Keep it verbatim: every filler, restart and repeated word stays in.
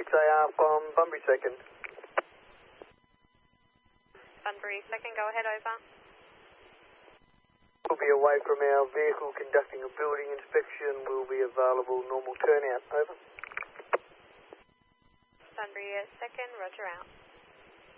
A R from Bunbury second. Bunbury second, go ahead, over. We'll be away from our vehicle conducting a building inspection. We'll be available normal turnout, over. Bunbury second, roger out.